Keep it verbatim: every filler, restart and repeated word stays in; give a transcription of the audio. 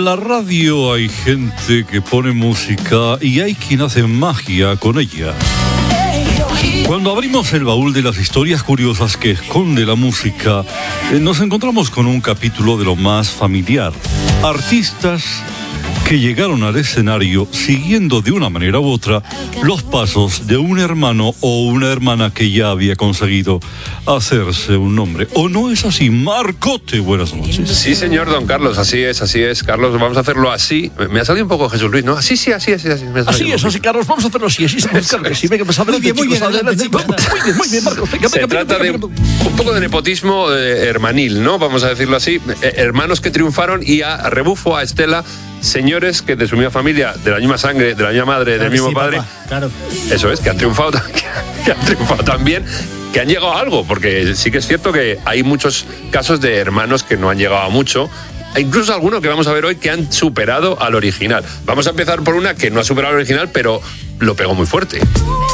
la radio hay gente que pone música y hay quien hace magia con ella. Cuando abrimos el baúl de las historias curiosas que esconde la música, eh, nos encontramos con un capítulo de lo más familiar. Artistas que llegaron al escenario siguiendo de una manera u otra los pasos de un hermano o una hermana que ya había conseguido hacerse un nombre. ¿O no es así? Marcote, buenas noches. Sí, señor Don Carlos, así es, así es. Carlos, vamos a hacerlo así. Me ha salido un poco Jesús Luis, ¿no? Así, sí, así, así, así. Me así es, así, Carlos, vamos a hacerlo así, así somos, claro que sí. Venga, pues muy bien, muy bien, adelante, muy bien, muy bien, Marcos. Venga, Se venga, trata venga, de venga. un poco de nepotismo eh, hermanil, ¿no? Vamos a decirlo así. Eh, hermanos que triunfaron y a rebufo a Estela, señores que de su misma familia, de la misma sangre, de la misma madre, Claro del mismo sí, padre. papá, claro. Eso es, que han triunfado, que han triunfado también, que han llegado a algo, porque sí que es cierto que hay muchos casos de hermanos que no han llegado a mucho, e incluso algunos que vamos a ver hoy que han superado al original. Vamos a empezar por una que no ha superado al original, pero lo pegó muy fuerte.